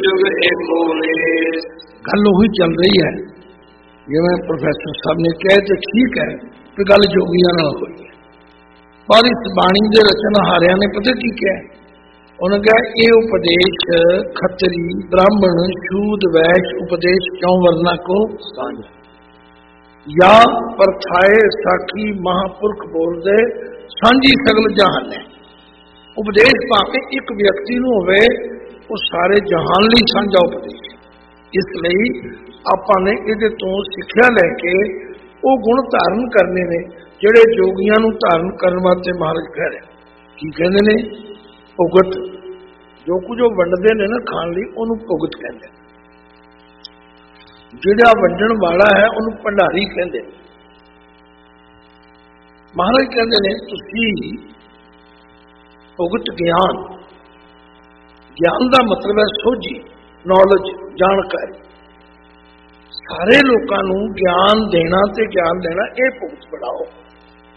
जुग एको लेस। गल ਉਹੀ ਚੱਲ ਰਹੀ है जिवें प्रोफैसर साहब ने कहा तो ठीक है कि गल जोगियां नाल होई है, पर इस बाणी के रचनहारियां ने पता की कहा, उन्होंने कहा ये उपदेश खतरी ब्राह्मण शूद वैश्य उपदेश क्यों वरना को साझा, या परथाए साखी महापुरख बोल दे सांझी सगल जहान है। उपदेश भावें एक व्यक्ति नूं होवे वो सारे जहान लई सांझा उपदेश, इसलिए आपां ने इहदे तों सिੱਖਿਆ लैके वो गुण धारण करने ने जिहड़े जोगियां नूं धारण करन वास्ते महाराज कह रहे की कहंदे ने भुगत, जो कुछ वो वंडदे ने ना खाण लई उहनूं भुगत कहंदे, जिहड़ा वंडण वाला है उहनूं भंडारी कहंदे। महाराज कहंदे ने तुसीं भुगत ज्ञान, ज्ञान का मतलब है सोझी नॉलेज जानकारी, सारे लोगों को ज्ञान देना ते ज्ञान देना ये भुगत बढ़ाओ।